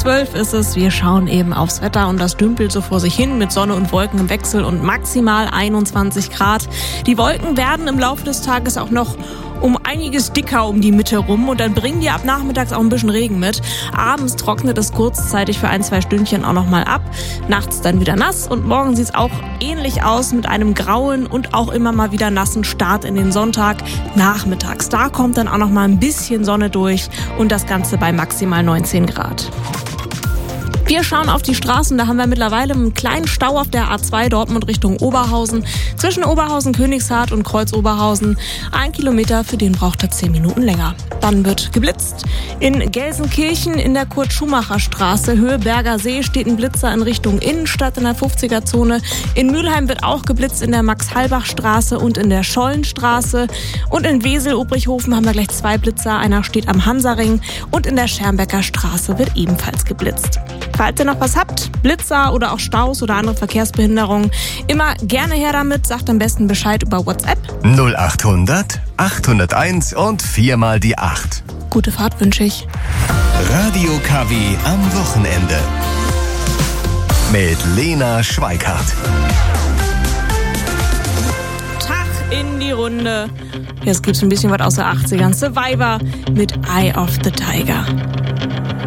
12 ist es. Wir schauen eben aufs Wetter und das dümpelt so vor sich hin mit Sonne und Wolken im Wechsel und maximal 21 Grad. Die Wolken werden im Laufe des Tages auch noch um einiges dicker um die Mitte rum und dann bringen die ab nachmittags auch ein bisschen Regen mit. Abends trocknet es kurzzeitig für 1-2 Stündchen auch noch mal ab. Nachts dann wieder nass und morgen sieht es auch ähnlich aus mit einem grauen und auch immer mal wieder nassen Start in den Sonntag. Nachmittags, da kommt dann auch noch mal ein bisschen Sonne durch und das Ganze bei maximal 19 Grad. Wir schauen auf die Straßen, da haben wir mittlerweile einen kleinen Stau auf der A2 Dortmund Richtung Oberhausen. Zwischen Oberhausen, Königshardt und Kreuz-Oberhausen. 1 Kilometer, für den braucht er 10 Minuten länger. Dann wird geblitzt. In Gelsenkirchen in der Kurt-Schumacher-Straße, Höhe Berger See, steht ein Blitzer in Richtung Innenstadt in der 50er-Zone. In Mülheim wird auch geblitzt in der Max-Halbach-Straße und in der Schollenstraße. Und in Wesel-Obrichhofen haben wir gleich 2 Blitzer. Einer steht am Hansaring und in der Schermbecker Straße wird ebenfalls geblitzt. Falls ihr noch was habt, Blitzer oder auch Staus oder andere Verkehrsbehinderungen, immer gerne her damit, sagt am besten Bescheid über WhatsApp. 0800 801 und 4 mal die 8. Gute Fahrt wünsche ich. Radio KW am Wochenende. Mit Lena Schweikart. Tag in die Runde. Jetzt gibt's ein bisschen was aus der 80ern. Survivor mit Eye of the Tiger.